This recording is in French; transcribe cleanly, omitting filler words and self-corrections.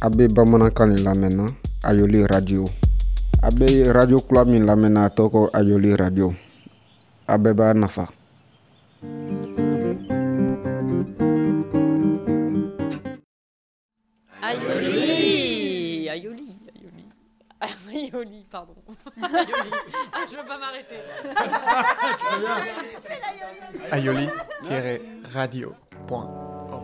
abe bamanankan le lamɛnna Ayoli radio abe radio kula min lamɛnna a tɔgɔ Ayoli radio a bɛɛ b'a nafa. Ayoli, pardon. Ayoli. Ah, je veux pas m'arrêter. Ayoli-radio.com